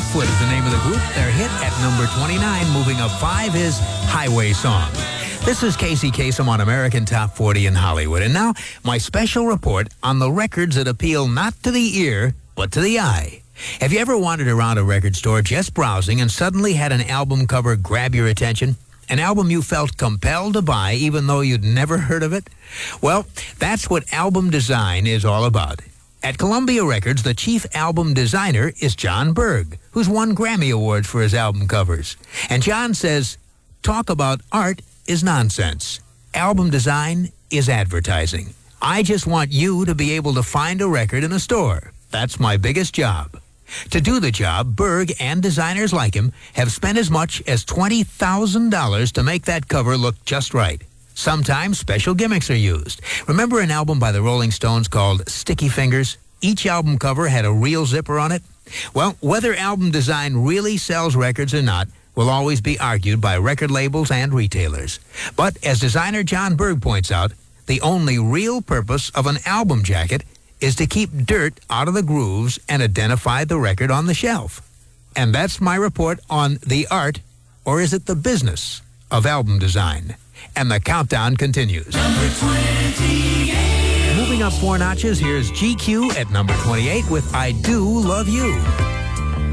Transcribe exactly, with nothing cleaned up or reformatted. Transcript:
Flatfoot is the name of the group. Their hit at number twenty-nine, moving up five, is Highway Song. This is Casey Kasem on American Top forty in Hollywood. And now, my special report on the records that appeal not to the ear, but to the eye. Have you ever wandered around a record store just browsing and suddenly had an album cover grab your attention? An album you felt compelled to buy even though you'd never heard of it? Well, that's what album design is all about. At Columbia Records, the chief album designer is John Berg, who's won Grammy Awards for his album covers. And John says, talk about art is nonsense. Album design is advertising. I just want you to be able to find a record in a store. That's my biggest job. To do the job, Berg and designers like him have spent as much as twenty thousand dollars to make that cover look just right. Sometimes special gimmicks are used. Remember an album by the Rolling Stones called Sticky Fingers? Each album cover had a real zipper on it. Well, whether album design really sells records or not will always be argued by record labels and retailers. But as designer John Berg points out, the only real purpose of an album jacket is to keep dirt out of the grooves and identify the record on the shelf. And that's my report on the art, or is it the business, of album design. And the countdown continues. Number twenty-eight. Moving up four notches, here's G Q at number twenty-eight with I Do Love You.